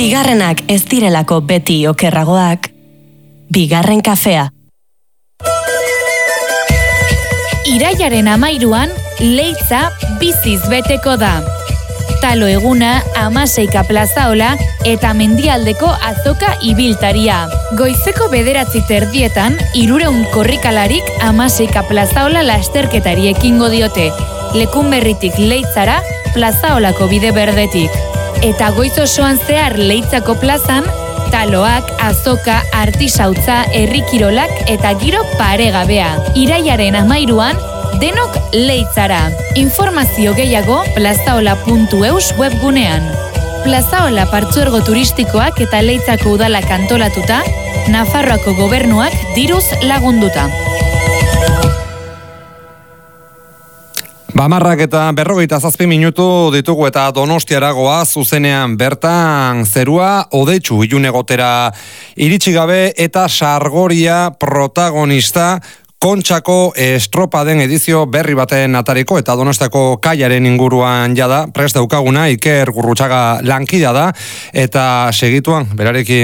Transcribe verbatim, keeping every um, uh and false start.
Bigarrenak ez direlako beti okerragoak. Bigarren kafea. Irailaren amairuan, Leitza biziz beteko da. Talo eguna, Amaseika plazaola eta Mendialdeko azoka ibiltaria. Goizeko bederatzi terdietan, hirureun korrikalarik Amaseika plazaola lasterketari ekingo diote. Lekunberritik Leitzara, plazaolako bide berdetik. Eta goiz osoan zehar Leitzako plazan, taloak, azoka, artisautza, herrikirolak eta giro paregabea. Irailaren amairuan, denok Leitzara. Informazio gehiago plazaola puntu eus webgunean. Plazaola partzuergo turistikoak eta Leitzako udalak antolatuta, Nafarroako gobernuak diruz lagunduta. Bamarrak eta berrogeita zazpi minutu ditugu eta Donostiaragoa zuzenean bertan zerua odeitsu ilunegotera iritsi gabe eta Sargoria protagonista Kontxako estropaden edizio berri baten atariko eta Donostiako kaiaren inguruan jada prest daukaguna Iker Gurrutxaga lankida da eta segituan berarekin